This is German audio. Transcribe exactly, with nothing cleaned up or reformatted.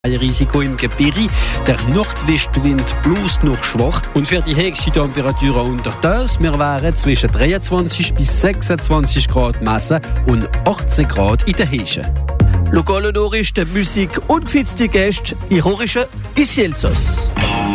Ein Risiko im Gebirge. Der Nordwestwind bluest noch schwach. Und für die höchsten Temperaturen unter das, wir wären zwischen dreiundzwanzig bis sechsundzwanzig Grad messen und achtzehn Grad in der Hesche. Lokale Nachrichten, Musik und gefitzte Gäste, ironische Isielsos.